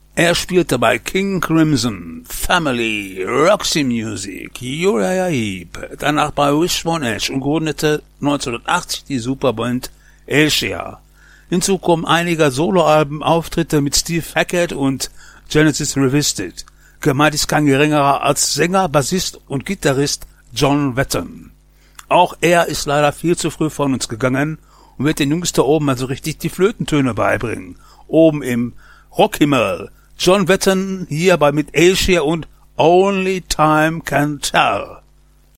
Er spielte bei King Crimson, Family, Roxy Music, Uriah Heep, danach bei Wishbone Ash und gründete 1980 die Superband Asia. Hinzu kommen einige Soloalben-Auftritte mit Steve Hackett und Genesis Revisited. Gemeint ist kein geringerer als Sänger, Bassist und Gitarrist John Wetton. Auch er ist leider viel zu früh von uns gegangen und wird den Jungs da oben also richtig die Flötentöne beibringen. Oben im Rockhimmel. John Wetton hierbei mit Asia und Only Time Can Tell.